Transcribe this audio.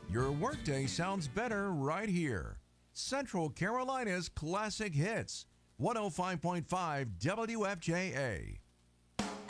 Your workday sounds better right here. Central Carolina's Classic Hits, 105.5 WFJA.